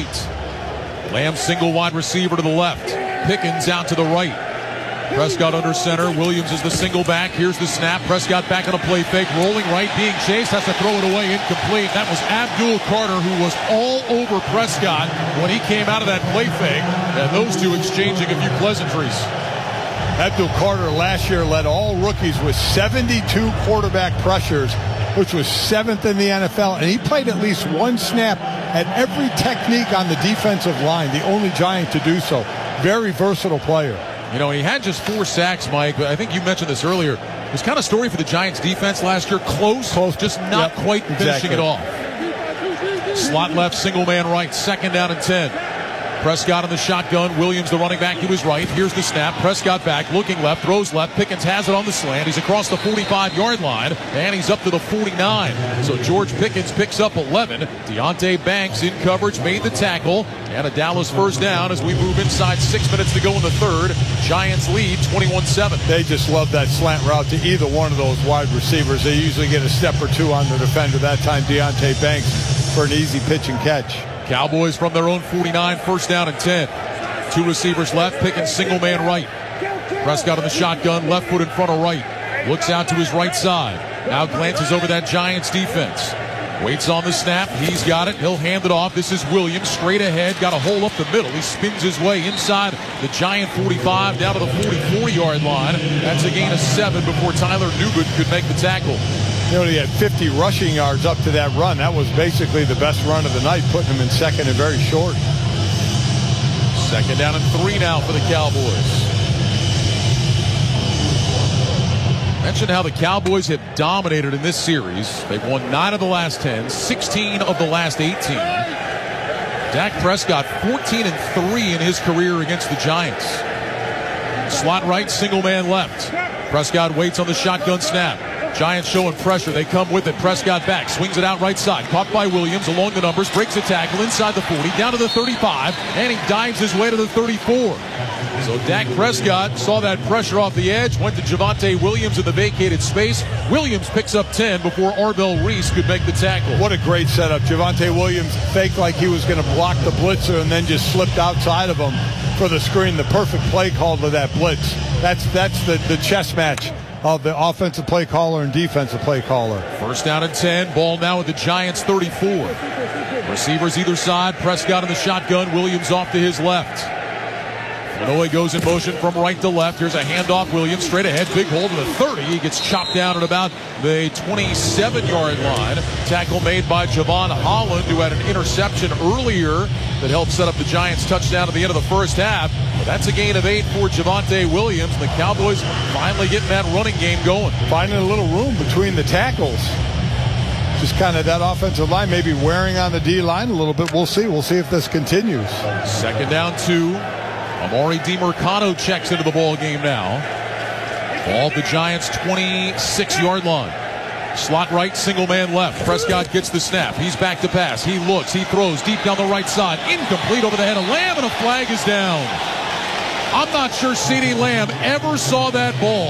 Lamb single wide receiver to the left. Pickens out to the right. Prescott under center. Williams is the single back. Here's the snap. Prescott back on a play fake. Rolling right, being chased. Has to throw it away. Incomplete. That was Abdul Carter, who was all over Prescott when he came out of that play fake. And those two exchanging a few pleasantries. Abdul Carter last year led all rookies with 72 quarterback pressures, which was 7th in the NFL. And he played at least one snap at every technique on the defensive line, the only Giant to do so. Very versatile player. You know, he had just 4 sacks, Mike, but I think you mentioned this earlier. It was kind of story for the Giants defense last year. Close, just not quite finishing it off. Slot left, single man right, 2nd down and 10. Prescott in the shotgun. Williams, the running back, to his right. Here's the snap. Prescott back, looking left, throws left. Pickens has it on the slant. He's across the 45-yard line, and he's up to the 49. So George Pickens picks up 11. Deonte Banks in coverage, made the tackle, and a Dallas 1st down as we move inside 6 minutes to go in the 3rd. Giants lead 21-7. They just love that slant route to either one of those wide receivers. They usually get a step or two on the defender. That time, Deonte Banks for an easy pitch and catch. Cowboys from their own 49, 1st down and 10. 2 receivers left, Pickens single man right. Prescott on the shotgun, left foot in front of right. Looks out to his right side. Now glances over that Giants defense. Waits on the snap. He's got it. He'll hand it off. This is Williams straight ahead. Got a hole up the middle. He spins his way inside the Giant 45 down to the 44-yard line. That's a gain of 7 before Tyler Nugent could make the tackle. You know, he had 50 rushing yards up to that run. That was basically the best run of the night, putting him in 2nd and very short. 2nd down and 3 now for the Cowboys. Mentioned how the Cowboys have dominated in this series. They've won 9 of the last 10, 16 of the last 18. Dak Prescott 14 and 3 in his career against the Giants. Slot right, single man left. Prescott waits on the shotgun snap. Giants showing pressure. They come with it. Prescott back. Swings it out right side. Caught by Williams along the numbers. Breaks a tackle inside the 40. Down to the 35. And he dives his way to the 34. So Dak Prescott saw that pressure off the edge. Went to Javonte Williams in the vacated space. Williams picks up 10 before Arbel Reese could make the tackle. What a great setup. Javonte Williams faked like he was going to block the blitzer and then just slipped outside of him for the screen. The perfect play call to that blitz. That's the chess match of the offensive play caller and defensive play caller. 1st down and 10. Ball now at the Giants 34. Receivers either side. Prescott in the shotgun. Williams off to his left. Flanoy goes in motion from right to left. Here's a handoff. Williams straight ahead. Big hole to the 30. He gets chopped down at about the 27-yard line. Tackle made by Javon Holland, who had an interception earlier that helped set up the Giants' touchdown at the end of the 1st half. But that's a gain of 8 for Javonte Williams. The Cowboys finally getting that running game going. Finding a little room between the tackles. Just kind of that offensive line maybe wearing on the D-line a little bit. We'll see. We'll see if this continues. 2nd down 2. Amari DiMercado checks into the ball game now. Ball at the Giants' 26-yard line. Slot right, single man left. Prescott gets the snap. He's back to pass. He looks. He throws deep down the right side. Incomplete over the head of Lamb, and a flag is down. I'm not sure CeeDee Lamb ever saw that ball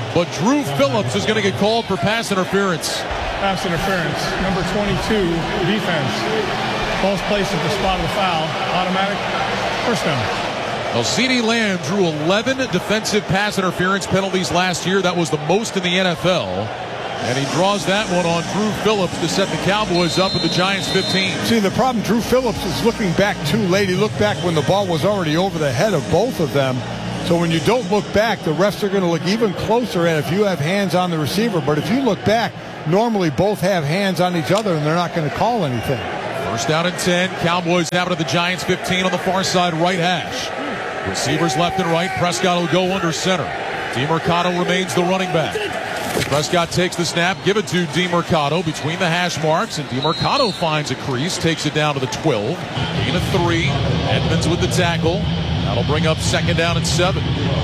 but Drew Phillips is going to get called for pass interference. Pass interference, number 22, defense. Ball's placed at the spot of the foul. Automatic first down. Well, CeeDee Lamb drew 11 defensive pass interference penalties last year. That was the most in the NFL. And he draws that one on Drew Phillips to set the Cowboys up at the Giants 15. See, the problem, Drew Phillips is looking back too late. He looked back when the ball was already over the head of both of them. So when you don't look back, the refs are going to look even closer at if you have hands on the receiver. But if you look back, normally both have hands on each other, and they're not going to call anything. First down and 10. Cowboys have it at the Giants 15 on the far side right hash. Receivers left and right. Prescott will go under center. DeMercado remains the running back. Prescott takes the snap, give it to DeMercado between the hash marks, and DeMercado finds a crease, takes it down to the 12. Gain of 3. Edmonds with the tackle. That'll bring up second down and 7.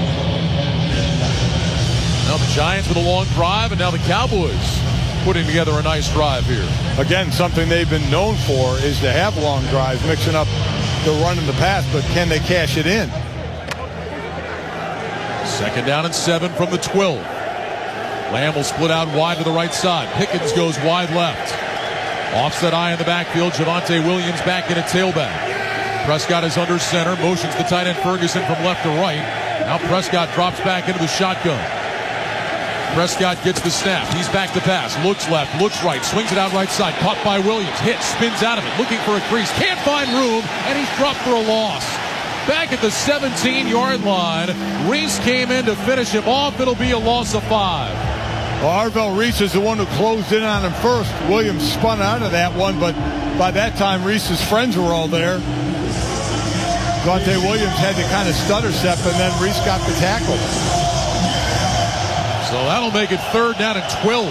Now the Giants with a long drive, and now the Cowboys putting together a nice drive here. Again, something they've been known for is to have long drives, mixing up the run and the pass, but can they cash it in? Second down and 7 from the 12. Lamb will split out wide to the right side. Pickens goes wide left. Offset eye in the backfield. Javonte Williams back in a tailback. Prescott is under center. Motions the tight end Ferguson from left to right. Now Prescott drops back into the shotgun. Prescott gets the snap. He's back to pass. Looks left, looks right. Swings it out right side. Caught by Williams. Hit, spins out of it. Looking for a crease. Can't find room. And he's dropped for a loss. Back at the 17-yard line. Reese came in to finish him off. It'll be a loss of 5. Well, Arvell Reese is the one who closed in on him first. Williams spun out of that one, but by that time, Reese's friends were all there. Javonte Williams had to kind of stutter step, and then Reese got the tackle. So that'll make it third down and 12.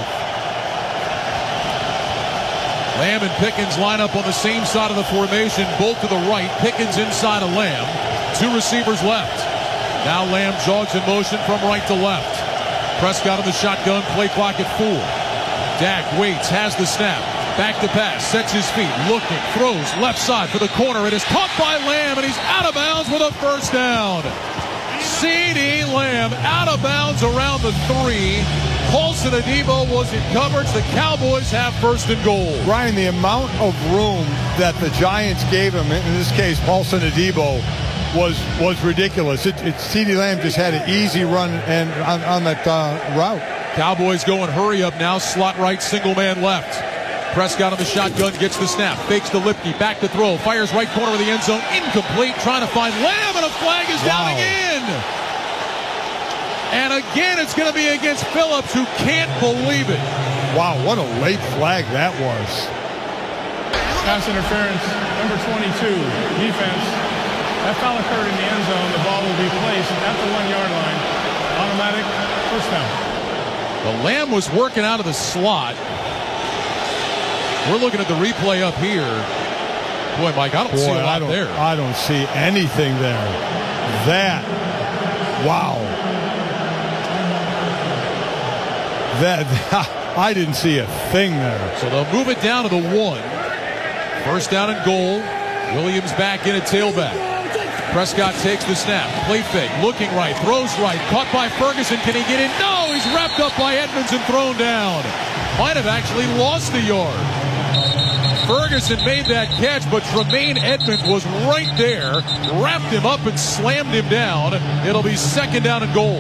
Lamb and Pickens line up on the same side of the formation, both to the right. Pickens inside of Lamb. 2 receivers left. Now Lamb jogs in motion from right to left. Prescott in the shotgun, play clock at 4. Dak waits, has the snap. Back to pass, sets his feet, looking, throws left side for the corner. It is caught by Lamb, and he's out of bounds with a first down. CeeDee Lamb out of bounds around the 3. Paulson Adebo was in coverage. The Cowboys have first and goal. Ryan, the amount of room that the Giants gave him, in this case Paulson Adebo, was ridiculous. CeeDee Lamb just had an easy run and on that route. Cowboys going hurry up now. Slot right, single man left. Prescott on the shotgun, gets the snap, fakes to Lipke, back to throw, fires right corner of the end zone, incomplete, trying to find Lamb, and a flag is down again. And again, it's going to be against Phillips, who can't believe it. Wow, what a late flag that was. Pass interference, number 22, defense. That foul occurred in the end zone. The ball will be placed at the 1-yard line. Automatic first down. The Lamb was working out of the slot. We're looking at the replay up here. Boy, Mike, I don't see a lot there. I don't see anything there. That, wow. That, I didn't see a thing there. So they'll move it down to the 1. First down and goal. Williams back in a tailback. Prescott takes the snap. Play fake. Looking right. Throws right. Caught by Ferguson. Can he get in? No! He's wrapped up by Edmonds and thrown down. Might have actually lost a yard. Ferguson made that catch, but Tremaine Edmonds was right there, wrapped him up and slammed him down. It'll be second down and goal.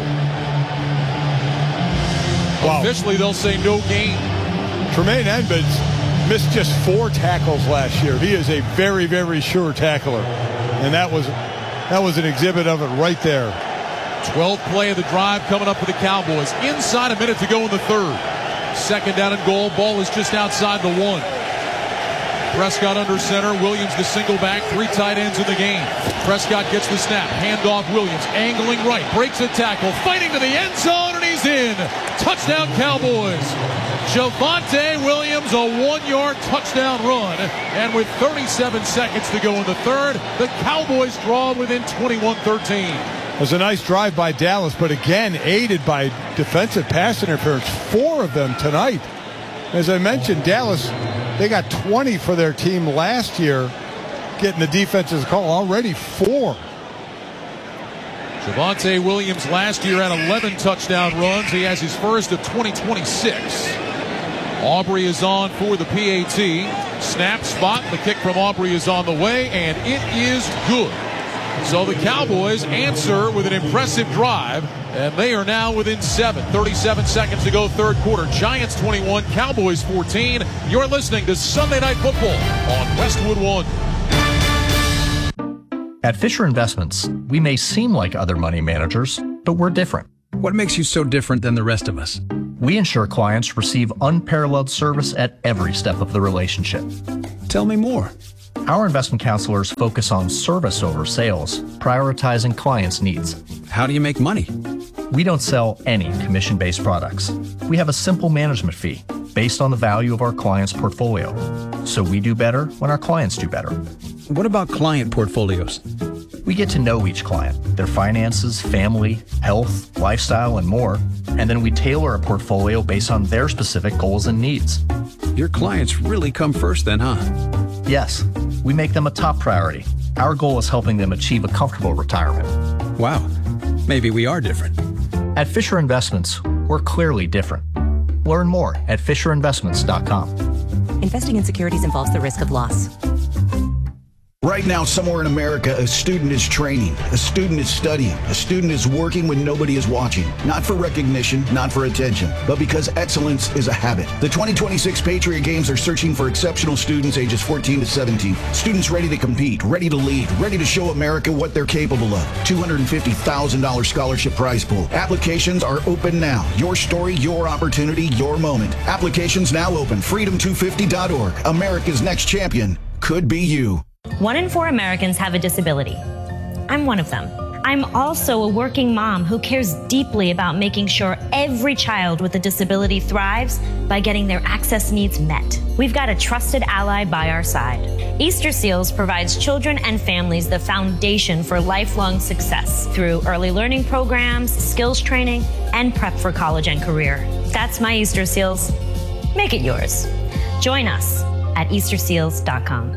Wow. Officially, they'll say no gain. Tremaine Edmonds missed just 4 tackles last year. He is a very, very sure tackler, and that was an exhibit of it right there. 12th play of the drive coming up for the Cowboys. Inside a minute to go in the third. Second down and goal. Ball is just outside the 1. Prescott under center. Williams the single back. 3 tight ends in the game. Prescott gets the snap. Handoff Williams. Angling right. Breaks a tackle. Fighting to the end zone, and he's in. Touchdown Cowboys. Javonte Williams, a 1-yard touchdown run. And with 37 seconds to go in the third, the Cowboys draw within 21-13. It was a nice drive by Dallas, but again, aided by defensive pass interference. 4 of them tonight. As I mentioned, Dallas, they got 20 for their team last year, getting the defense's call. Already 4. Javonte Williams last year had 11 touchdown runs. He has his first of 2026. Aubrey is on for the PAT. Snap, spot, the kick from Aubrey is on the way, and it is good. So the Cowboys answer with an impressive drive, and they are now within 7. 37 seconds to go, third quarter. Giants 21, Cowboys 14. You're listening to Sunday Night Football on Westwood One. At Fisher Investments, we may seem like other money managers, but we're different. What makes you so different than the rest of us? We ensure clients receive unparalleled service at every step of the relationship. Tell me more. Our investment counselors focus on service over sales, prioritizing clients' needs. How do you make money? We don't sell any commission-based products. We have a simple management fee based on the value of our client's portfolio. So we do better when our clients do better. What about client portfolios? We get to know each client, their finances, family, health, lifestyle, and more, and then we tailor a portfolio based on their specific goals and needs. Your clients really come first then, huh? Yes, we make them a top priority. Our goal is helping them achieve a comfortable retirement. Wow, maybe we are different. At Fisher Investments, we're clearly different. Learn more at FisherInvestments.com. Investing in securities involves the risk of loss. Right now, somewhere in America, a student is training, a student is studying, a student is working when nobody is watching. Not for recognition, not for attention, but because excellence is a habit. The 2026 Patriot Games are searching for exceptional students ages 14 to 17. Students ready to compete, ready to lead, ready to show America what they're capable of. $250,000 scholarship prize pool. Applications are open now. Your story, your opportunity, your moment. Applications now open. Freedom250.org. America's next champion could be you. 1 in 4 Americans have a disability. I'm one of them. I'm also a working mom who cares deeply about making sure every child with a disability thrives by getting their access needs met. We've got a trusted ally by our side. Easter Seals provides children and families the foundation for lifelong success through early learning programs, skills training, and prep for college and career. That's my Easter Seals. Make it yours. Join us at easterseals.com.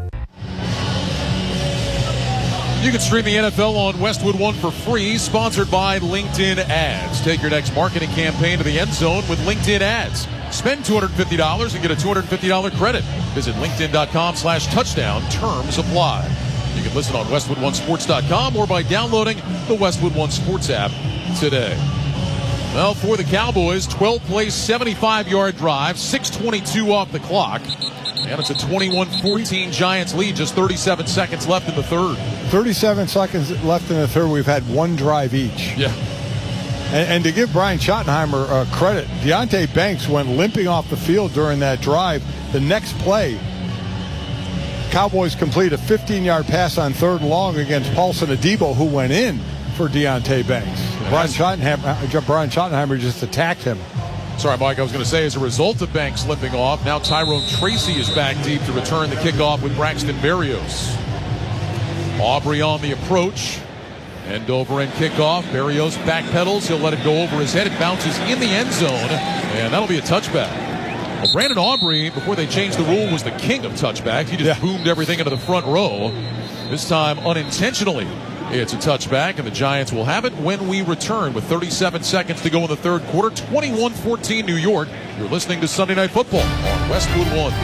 You can stream the NFL on Westwood One for free, sponsored by LinkedIn Ads. Take your next marketing campaign to the end zone with LinkedIn Ads. Spend $250 and get a $250 credit. Visit linkedin.com/touchdown. Terms apply. You can listen on westwood1sports.com or by downloading the Westwood One Sports app today. Well, for the Cowboys, 12-play, 75-yard drive, 6:22 off the clock. And it's a 21-14 Giants lead, just 37 seconds left in the third. 37 seconds left in the third. We've had one drive each. Yeah. And to give Brian Schottenheimer credit, Deonte Banks went limping off the field during that drive. The next play, Cowboys complete a 15-yard pass on third and long against Paulson Adebo, who went in for Deonte Banks. Brian Schottenheimer just attacked him. Sorry, Mike, I was going to say, as a result of Banks limping off, now Tyrone Tracy is back deep to return the kickoff with Braxton Berrios. Aubrey on the approach. End over and kickoff. Berrios backpedals. He'll let it go over his head. It bounces in the end zone, and that'll be a touchback. Well, Brandon Aubrey, before they changed the rule, was the king of touchbacks. He just boomed everything into the front row. This time, unintentionally, it's a touchback, and the Giants will have it when we return with 37 seconds to go in the third quarter. 21-14 New York. You're listening to Sunday Night Football on Westwood One.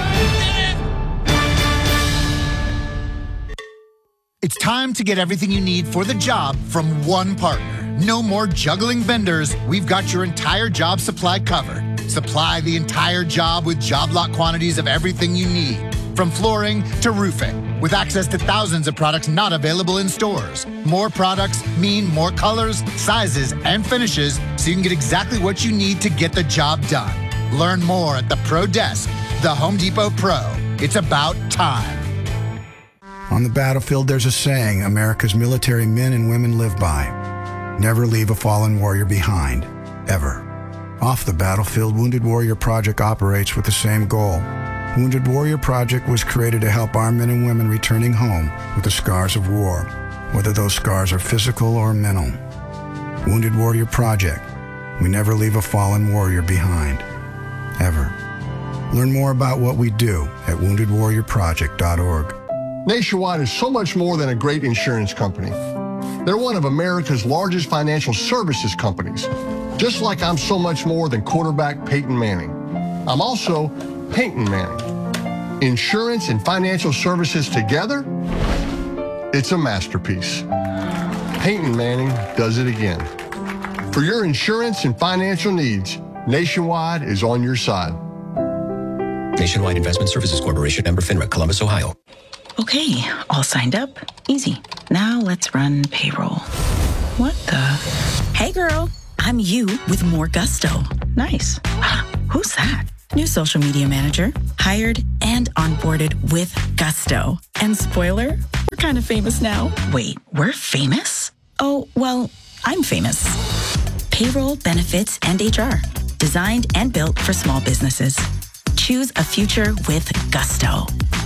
It's time to get everything you need for the job from one partner. No more juggling vendors. We've got your entire job supply covered. Supply the entire job with job lot quantities of everything you need, from flooring to roofing, with access to thousands of products not available in stores. More products mean more colors, sizes, and finishes, so you can get exactly what you need to get the job done. Learn more at the Pro Desk, the Home Depot Pro. It's about time. On the battlefield, there's a saying America's military men and women live by. Never leave a fallen warrior behind, ever. Off the battlefield, Wounded Warrior Project operates with the same goal. Wounded Warrior Project was created to help our men and women returning home with the scars of war, whether those scars are physical or mental. Wounded Warrior Project. We never leave a fallen warrior behind, ever. Learn more about what we do at woundedwarriorproject.org. Nationwide is so much more than a great insurance company. They're one of America's largest financial services companies. Just like I'm so much more than quarterback Peyton Manning. I'm also Peyton Manning. Insurance and financial services together, it's a masterpiece. Peyton Manning does it again. For your insurance and financial needs, Nationwide is on your side. Nationwide Investment Services Corporation, member FINRA, Columbus, Ohio. Okay, all signed up. Easy. Now let's run payroll. What the? Hey girl, I'm you with more gusto. Nice. Who's that? New social media manager. Hired and onboarded with gusto. And spoiler, we're kind of famous now. Wait, we're famous? Oh, well, I'm famous. Payroll, benefits, and HR. Designed and built for small businesses. Choose a future with gusto.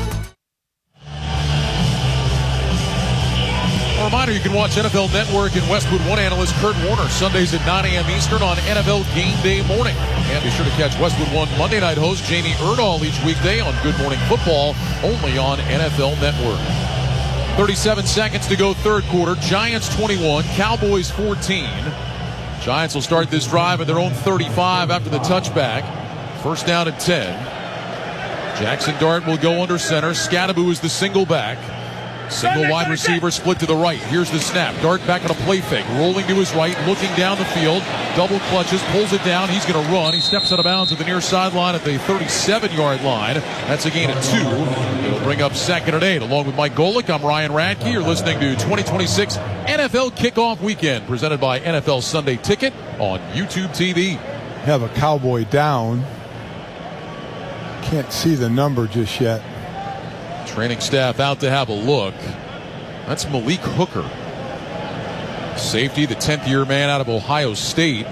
A reminder, you can watch NFL Network and Westwood One analyst Kurt Warner Sundays at 9 a.m. Eastern on NFL Game Day morning. And be sure to catch Westwood One Monday night host Jamie Erdahl each weekday on Good Morning Football, only on NFL Network. 37 seconds to go third quarter. Giants 21, Cowboys 14. Giants will start this drive at their own 35 after the touchback. First down and 10. Jackson Dart will go under center. Scadaboo is the single back. Single wide receiver split to the right. Here's the snap. Dart back on a play fake. Rolling to his right, looking down the field. Double clutches, pulls it down. He's going to run. He steps out of bounds at the near sideline at the 37-yard line. That's a gain of 2. It'll bring up second and 8. Along with Mike Golick, I'm Ryan Radke. You're listening to 2026 NFL Kickoff Weekend, presented by NFL Sunday Ticket on YouTube TV. Have a Cowboy down. Can't see the number just yet. Training staff out to have a look. That's Malik Hooker. Safety, the 10th-year man out of Ohio State.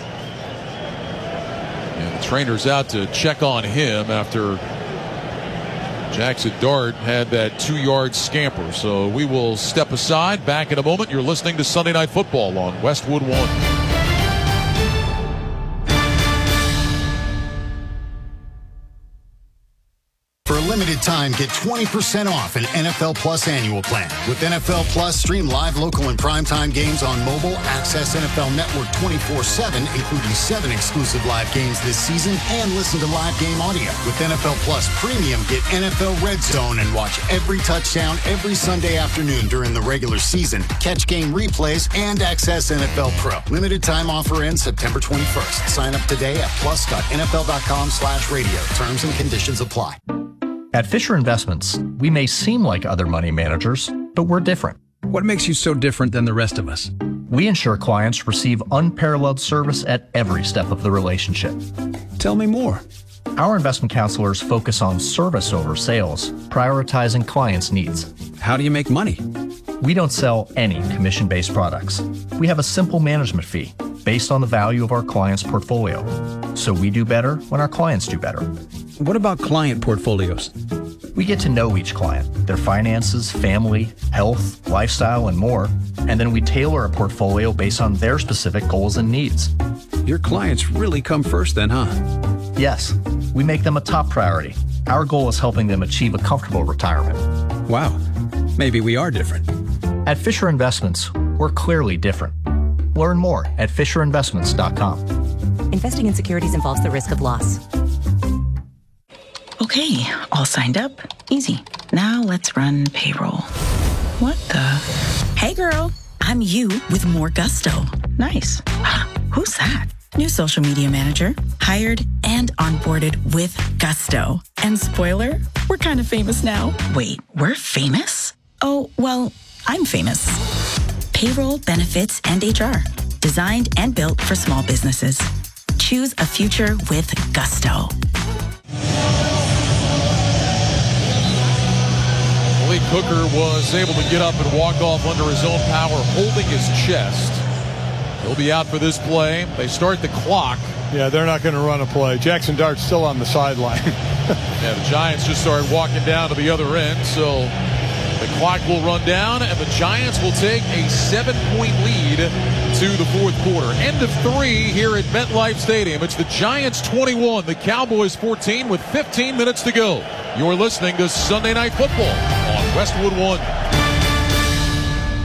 And the trainer's out to check on him after Jackson Dart had that 2-yard scamper. So we will step aside. Back in a moment. You're listening to Sunday Night Football on Westwood One. For a limited time, get 20% off an NFL Plus annual plan. With NFL Plus, stream live, local, and primetime games on mobile, access NFL Network 24/7, including 7 exclusive live games this season, and listen to live game audio. With NFL Plus Premium, get NFL Red Zone and watch every touchdown every Sunday afternoon during the regular season, catch game replays, and access NFL Pro. Limited time offer ends September 21st. Sign up today at plus.nfl.com/radio. Terms and conditions apply. At Fisher Investments, we may seem like other money managers, but we're different. What makes you so different than the rest of us? We ensure clients receive unparalleled service at every step of the relationship. Tell me more. Our investment counselors focus on service over sales, prioritizing clients' needs. How do you make money? We don't sell any commission-based products. We have a simple management fee based on the value of our clients' portfolio. So we do better when our clients do better. What about client portfolios? We get to know each client, their finances, family, health, lifestyle, and more, and then we tailor a portfolio based on their specific goals and needs. Your clients really come first then, huh? Yes, we make them a top priority. Our goal is helping them achieve a comfortable retirement. Wow, maybe we are different. At Fisher Investments, we're clearly different. Learn more at FisherInvestments.com. Investing in securities involves the risk of loss. Okay, all signed up. Easy. Now let's run payroll. What the? Hey girl, I'm you with more gusto. Nice. Who's that? New social media manager. Hired and onboarded with gusto. And spoiler, we're kind of famous now. Wait, we're famous? Oh, well, I'm famous. Payroll, benefits, and HR. Designed and built for small businesses. Choose a future with gusto. Malik Hooker was able to get up and walk off under his own power, holding his chest. He'll be out for this play. They start the clock. Yeah, they're not going to run a play. Jackson Dart's still on the sideline. Yeah, the Giants just started walking down to the other end, so the clock will run down, and the Giants will take a 7-point lead to the fourth quarter. End of 3 here at MetLife Stadium. It's the Giants 21, the Cowboys 14 with 15 minutes to go. You're listening to Sunday Night Football on Westwood One.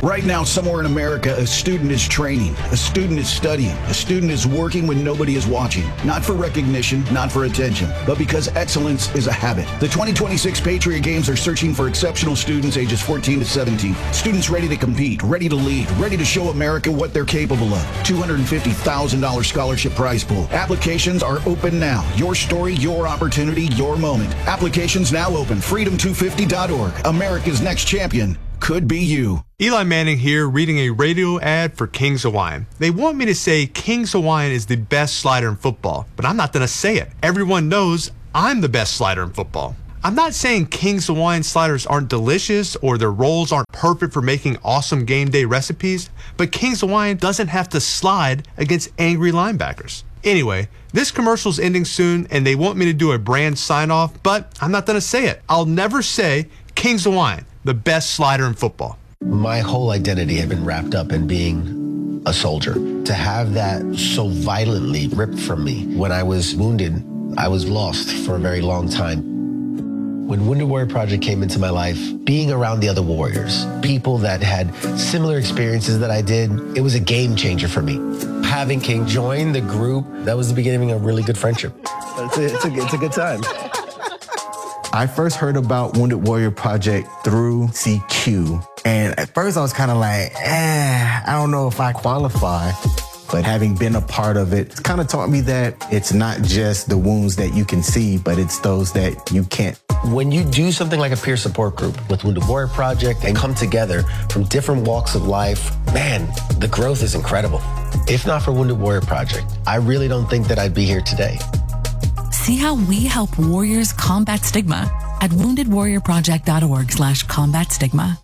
Right now, somewhere in America, a student is training, a student is studying, a student is working when nobody is watching. Not for recognition, not for attention, but because excellence is a habit. The 2026 Patriot Games are searching for exceptional students ages 14 to 17. Students ready to compete, ready to lead, ready to show America what they're capable of. $250,000 scholarship prize pool. Applications are open now. Your story, your opportunity, your moment. Applications now open. Freedom250.org. America's next champion could be you. Eli Manning here, reading a radio ad for Kings Hawaiian. They want me to say Kings Hawaiian is the best slider in football, but I'm not going to say it. Everyone knows I'm the best slider in football. I'm not saying Kings Hawaiian sliders aren't delicious or their rolls aren't perfect for making awesome game day recipes, but Kings Hawaiian doesn't have to slide against angry linebackers. Anyway, this commercial's ending soon and they want me to do a brand sign-off, but I'm not going to say it. I'll never say Kings Hawaiian, the best slider in football. My whole identity had been wrapped up in being a soldier. To have that so violently ripped from me when I was wounded, I was lost for a very long time. When Wounded Warrior Project came into my life, being around the other warriors, people that had similar experiences that I did, it was a game changer for me. Having King join the group, that was the beginning of a really good friendship. It's a good time. I first heard about Wounded Warrior Project through CQ. And at first I was kind of like, I don't know if I qualify. But having been a part of it, it's kind of taught me that it's not just the wounds that you can see, but it's those that you can't. When you do something like a peer support group with Wounded Warrior Project and come together from different walks of life, man, the growth is incredible. If not for Wounded Warrior Project, I really don't think that I'd be here today. See how we help warriors combat stigma at woundedwarriorproject.org/combat stigma.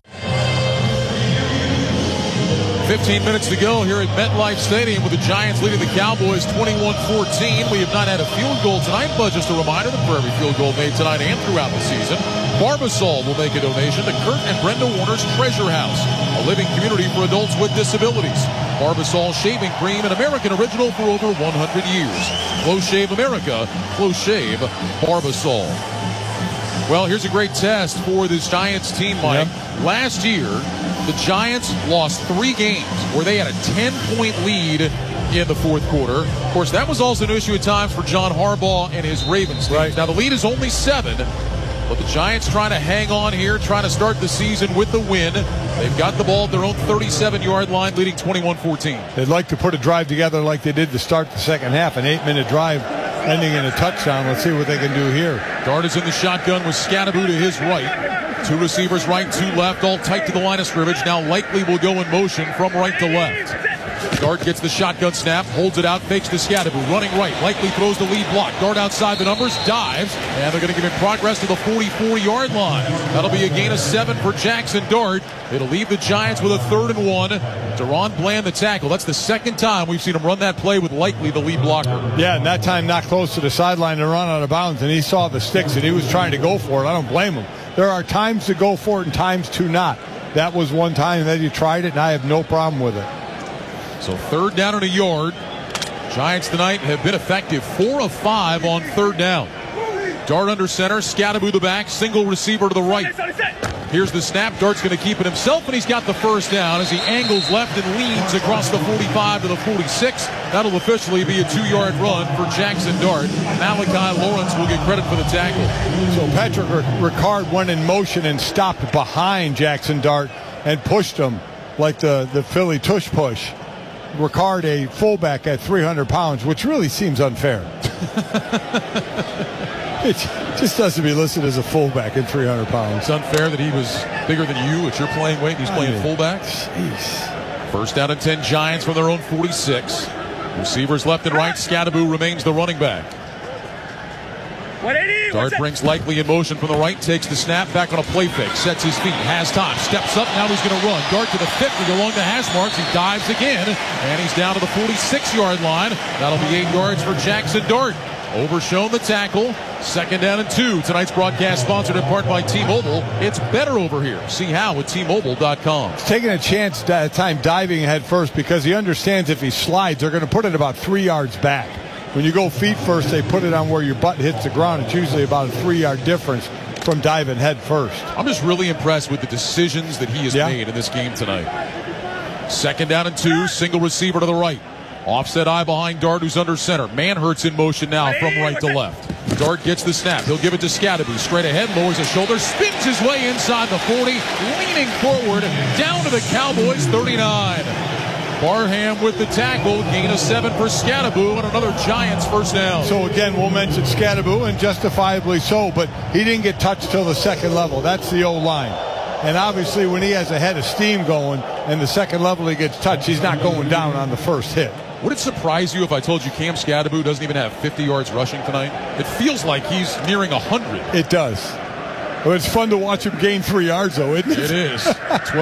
15 minutes to go here at MetLife Stadium with the Giants leading the Cowboys 21-14. We have not had a field goal tonight, but just a reminder that for every field goal made tonight and throughout the season, Barbasol will make a donation to Kurt and Brenda Warner's Treasure House, a living community for adults with disabilities. Barbasol shaving cream, an American original for over 100 years. Close Shave America, Close Shave Barbasol. Well, here's a great test for this Giants team, Mike. Yep. Last year, the Giants lost 3 games where they had a 10-point lead in the fourth quarter. Of course, that was also an issue at times for John Harbaugh and his Ravens team. Right. Now, the lead is only 7, but the Giants trying to hang on here, trying to start the season with the win. They've got the ball at their own 37-yard line, leading 21-14. They'd like to put a drive together like they did to start the second half, an 8-minute drive ending in a touchdown. Let's see what they can do here. Dart is in the shotgun with Scadaboo to his right. 2 receivers right, 2 left, all tight to the line of scrimmage. Now Likely will go in motion from right to left. Dart gets the shotgun snap, holds it out, fakes to Scadaboo, running right. Likely throws the lead block. Dart outside the numbers, dives, and they're going to give him progress to the 44-yard line. That'll be a gain of 7 for Jackson Dart. It'll leave the Giants with a 3rd and 1. Deron Bland the tackle. That's the second time we've seen him run that play with Likely the lead blocker. Yeah, and that time not close to the sideline to run out of bounds, and he saw the sticks and he was trying to go for it. I don't blame him. There are times to go for it and times to not. That was one time that he tried it, and I have no problem with it. So 3rd down and a yard. Giants tonight have been effective 4 of 5 on 3rd down. Dart under center, Scadaboo the back, single receiver to the right. Here's the snap. Dart's going to keep it himself, and he's got the first down as he angles left and leans across the 45 to the 46. That'll officially be a 2-yard run for Jackson Dart. Malachi Lawrence will get credit for the tackle. So Patrick Ricard went in motion and stopped behind Jackson Dart and pushed him like the Philly tush push. Ricard, a fullback at 300 pounds, which really seems unfair. It just doesn't be listed as a fullback at 300 pounds. It's unfair that he was bigger than you at your playing weight. He's playing fullback. Jeez. 1st down and 10 Giants from their own 46. Receivers left and right. Scadaboo remains the running back. Dart brings Likely in motion from the right, takes the snap, back on a play fake, sets his feet, has time, steps up, now he's going to run. Dart to the 50 along the hash marks, he dives again, and he's down to the 46-yard line. That'll be 8 yards for Jackson Dart. Overshown the tackle. 2nd down and 2. Tonight's broadcast sponsored in part by T-Mobile. It's better over here. See how at T-Mobile.com. He's taking a chance at time diving head first because he understands if he slides, they're going to put it about 3 yards back. When you go feet first, they put it on where your butt hits the ground. It's usually about a 3-yard difference. from diving head first. I'm just really impressed with the decisions that he has made in this game tonight. 2nd down and 2, single receiver to the right. Offset eye behind Dart, who's under center. Manhurt's in motion now from right to left. Dart gets the snap. He'll give it to Scadaboo. Straight ahead, lowers his shoulder, spins his way inside the 40, leaning forward, down to the Cowboys' 39. Barham with the tackle, gain of 7 for Scadaboo, and another Giants first down. So again, we'll mention Scadaboo, and justifiably so, but he didn't get touched till the second level. That's the O-line. And obviously when he has a head of steam going and the second level he gets touched, he's not going down on the first hit. Would it surprise you if I told you Cam Scadaboo doesn't even have 50 yards rushing tonight? It feels like he's nearing 100. It does. Well, it's fun to watch him gain 3 yards, though, isn't it? It is.